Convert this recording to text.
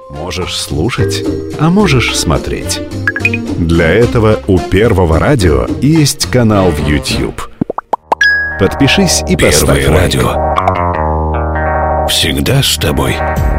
Можешь слушать, а можешь смотреть. Для этого у Первого радио есть канал в YouTube. Подпишись и поставь Первое лайк. радио. Всегда с тобой.